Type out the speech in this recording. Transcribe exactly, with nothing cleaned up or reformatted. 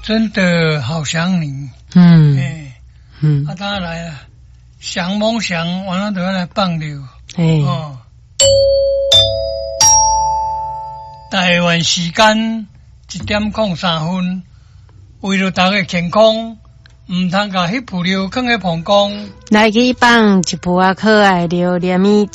真的好想你。 嗯， 哎， 嗯， 啊，当然来了，想梦想，完了就要来放流。 哎， 哦，台湾时间一点零三分，为了大家健康，唔通甲迄部料放喺膀胱。 来去放一部啊可爱的连米